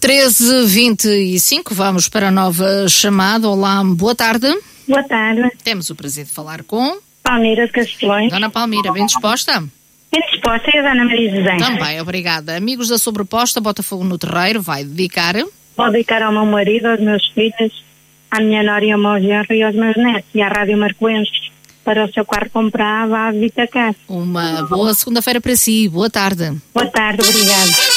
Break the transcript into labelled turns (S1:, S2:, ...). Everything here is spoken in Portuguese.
S1: 13h25, vamos para a nova chamada. Olá, boa tarde.
S2: Boa tarde.
S1: Temos o prazer de falar com
S2: Palmeira de Castelões.
S1: Dona Palmeira, bem disposta?
S2: Bem disposta, e a Dona Maria José?
S1: Também, obrigada. Amigos da Sobreposta, Botafogo no Terreiro, vai dedicar?
S2: Vou dedicar ao meu marido, aos meus filhos, à minha nora e ao meu genro e aos meus netos, e à Rádio Marcoenses, para o seu quarto comprado à Vitacar.
S1: Uma boa segunda-feira para si. Boa tarde.
S2: Boa tarde, obrigada.